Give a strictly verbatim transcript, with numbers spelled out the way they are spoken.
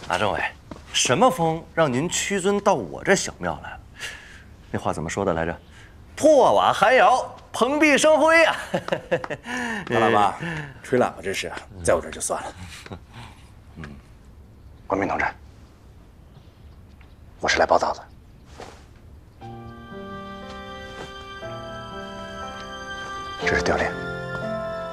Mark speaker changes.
Speaker 1: 马政委，什么风让您屈尊到我这小庙来了？那话怎么说的来着？破瓦寒窑，蓬荜生辉呀！
Speaker 2: 大喇叭，吹喇叭这事啊，在我这儿就算了。嗯，光明同志，我是来报道的。这是调令。